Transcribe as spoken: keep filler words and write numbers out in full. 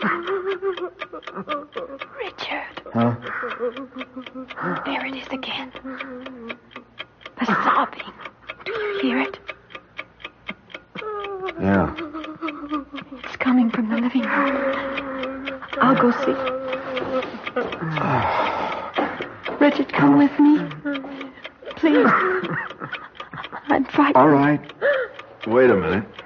Richard. Huh? There it is again. The sobbing. Do you hear it? Yeah. It's coming from the living room. I'll go see. Richard, come with me. Please. I'm frightened. All right. Wait a minute.